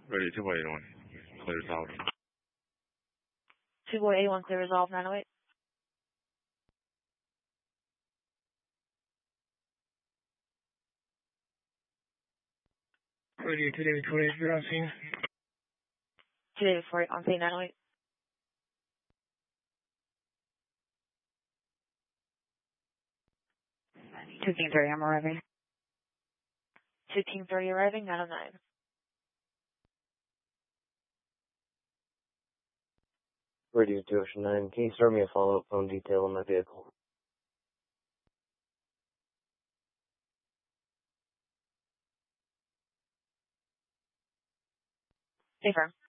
Ready, 281. Clear solid. 281, clear resolve 908. Radio 2 David 48, you're on scene. 2 David 48, on scene 908. 2 King 30, I'm arriving. 2 King 30 arriving, 909. Radio 2 Ocean 9, can you start me a follow-up phone detail on my vehicle? Stay firm.